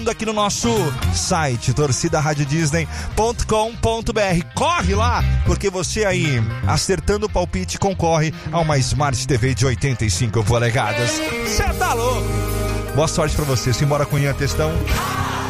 aqui no nosso site, torcidaradiodisney.com.br. Corre lá, porque você aí, acertando o palpite, concorre a uma Smart TV de 85 polegadas. Cê tá louco! Boa sorte pra você. Simbora com o Ian Testão.